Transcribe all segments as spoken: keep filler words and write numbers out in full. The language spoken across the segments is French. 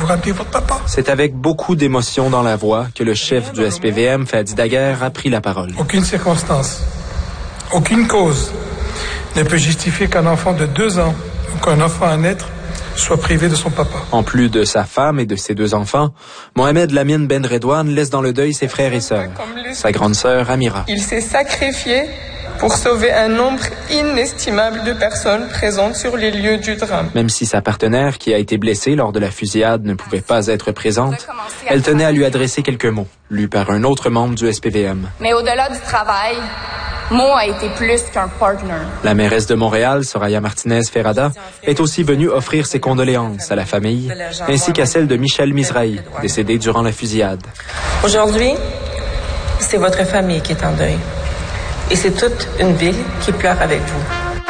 rappeler votre papa. C'est avec beaucoup d'émotion dans la voix que le chef du S P V M, Fadi Daguerre, a pris la parole. Aucune circonstance, aucune cause ne peut justifier qu'un enfant de deux ans ou qu'un enfant à naître soit privé de son papa. En plus de sa femme et de ses deux enfants, Mohamed Lamine Ben Redouane laisse dans le deuil ses frères et sœurs. Sa grande sœur, Amira. Il s'est sacrifié pour sauver un nombre inestimable de personnes présentes sur les lieux du drame. Même si sa partenaire, qui a été blessée lors de la fusillade, ne pouvait pas être présente, elle tenait à lui adresser quelques mots, lus par un autre membre du S P V M. Mais au-delà du travail, Mo a été plus qu'un partner. La mairesse de Montréal, Soraya Martinez-Ferrada, est aussi venue offrir ses condoléances à la famille, ainsi qu'à celle de Michel Mizrahi, décédé durant la fusillade. Aujourd'hui, c'est votre famille qui est en deuil. Et c'est toute une ville qui pleure avec vous.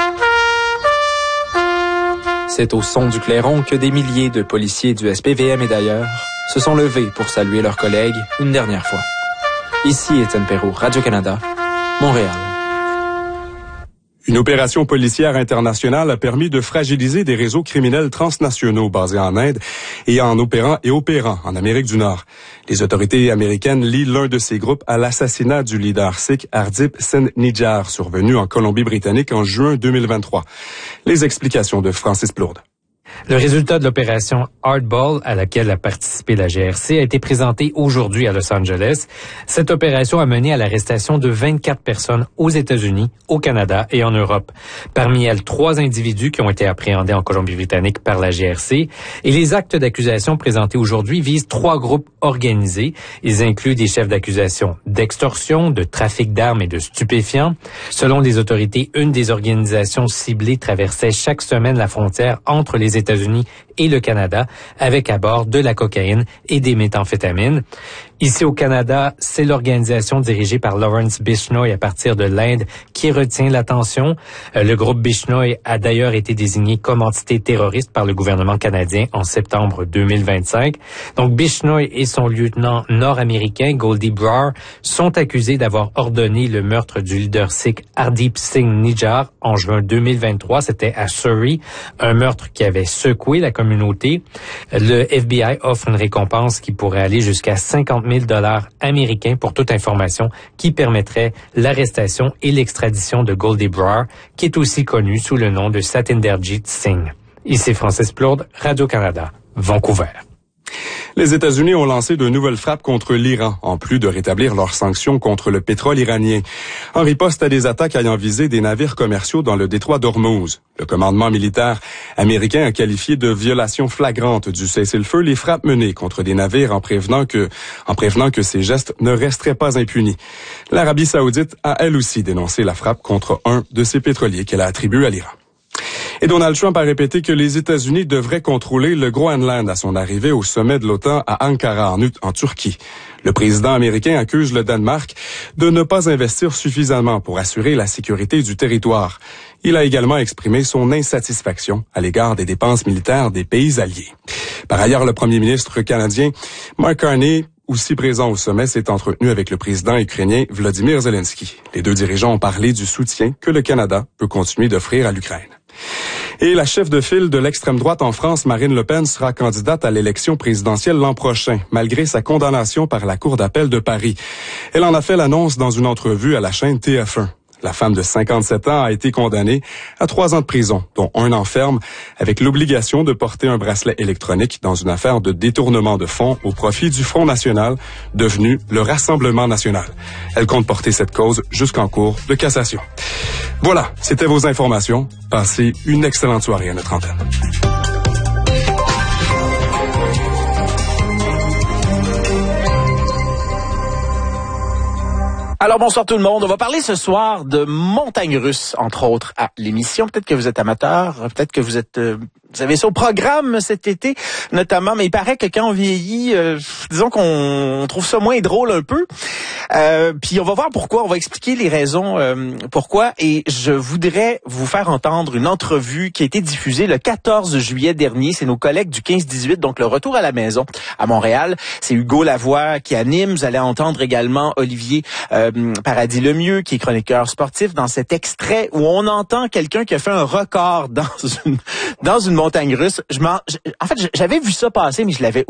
C'est au son du clairon que des milliers de policiers du S P V M et d'ailleurs se sont levés pour saluer leurs collègues une dernière fois. Ici Étienne Perrault, Radio-Canada, Montréal. Une opération policière internationale a permis de fragiliser des réseaux criminels transnationaux basés en Inde et en opérant et opérant en Amérique du Nord. Les autorités américaines lient l'un de ces groupes à l'assassinat du leader sikh Hardeep Singh Nijjar, survenu en Colombie-Britannique en juin deux mille vingt-trois. Les explications de Francis Plourde. Le résultat de l'opération Hardball, à laquelle a participé la G R C, a été présenté aujourd'hui à Los Angeles. Cette opération a mené à l'arrestation de vingt-quatre personnes aux États-Unis, au Canada et en Europe. Parmi elles, trois individus qui ont été appréhendés en Colombie-Britannique par la G R C. Et les actes d'accusation présentés aujourd'hui visent trois groupes organisés. Ils incluent des chefs d'accusation d'extorsion, de trafic d'armes et de stupéfiants. Selon les autorités, une des organisations ciblées traversait chaque semaine la frontière entre les États-Unis et le Canada, avec à bord de la cocaïne et des méthamphétamines. Ici au Canada, c'est l'organisation dirigée par Lawrence Bishnoi à partir de l'Inde qui retient l'attention. Euh, le groupe Bishnoi a d'ailleurs été désigné comme entité terroriste par le gouvernement canadien en septembre deux mille vingt-cinq. Donc Bishnoi et son lieutenant nord-américain Goldie Brar sont accusés d'avoir ordonné le meurtre du leader sikh Hardeep Singh Nijjar en juin deux mille vingt-trois. C'était à Surrey, un meurtre qui avait secoué la communauté. Le F B I offre une récompense qui pourrait aller jusqu'à cinquante mille dollars américains pour toute information qui permettrait l'arrestation et l'extradition de Goldie Brar, qui est aussi connu sous le nom de Satinderjeet Singh. Ici Francis Plourde, Radio-Canada, Vancouver. Les États-Unis ont lancé de nouvelles frappes contre l'Iran, en plus de rétablir leurs sanctions contre le pétrole iranien, en riposte à des attaques ayant visé des navires commerciaux dans le détroit d'Ormuz. Le commandement militaire américain a qualifié de violation flagrante du cessez-le-feu les frappes menées contre des navires en prévenant que, en prévenant que ces gestes ne resteraient pas impunis. L'Arabie saoudite a elle aussi dénoncé la frappe contre un de ses pétroliers qu'elle a attribué à l'Iran. Et Donald Trump a répété que les États-Unis devraient contrôler le Groenland à son arrivée au sommet de l'OTAN à Ankara, en, en Turquie. Le président américain accuse le Danemark de ne pas investir suffisamment pour assurer la sécurité du territoire. Il a également exprimé son insatisfaction à l'égard des dépenses militaires des pays alliés. Par ailleurs, le premier ministre canadien, Mark Carney, aussi présent au sommet, s'est entretenu avec le président ukrainien Volodymyr Zelensky. Les deux dirigeants ont parlé du soutien que le Canada peut continuer d'offrir à l'Ukraine. Et la chef de file de l'extrême droite en France, Marine Le Pen, sera candidate à l'élection présidentielle l'an prochain, malgré sa condamnation par la Cour d'appel de Paris. Elle en a fait l'annonce dans une entrevue à la chaîne T F un. La femme de cinquante-sept ans a été condamnée à trois ans de prison, dont un an ferme, avec l'obligation de porter un bracelet électronique dans une affaire de détournement de fonds au profit du Front national, devenu le Rassemblement national. Elle compte porter cette cause jusqu'en cours de cassation. Voilà, c'était vos informations. Passez une excellente soirée à notre antenne. Alors bonsoir tout le monde, on va parler ce soir de montagnes russes, entre autres, à l'émission. Peut-être que vous êtes amateur, peut-être que vous êtes... Euh, vous avez ça au programme cet été, notamment, mais il paraît que quand on vieillit, euh, disons qu'on trouve ça moins drôle un peu. Euh, puis on va voir pourquoi, on va expliquer les raisons euh, pourquoi, et je voudrais vous faire entendre une entrevue qui a été diffusée le quatorze juillet dernier. C'est nos collègues du quinze dix-huit, donc le retour à la maison à Montréal. C'est Hugo Lavoie qui anime. Vous allez entendre également Olivier euh, Paradis-Lemieux, qui est chroniqueur sportif, dans cet extrait où on entend quelqu'un qui a fait un record dans une dans une montagne russe. Je m'en, en fait, j'avais vu ça passer, mais je l'avais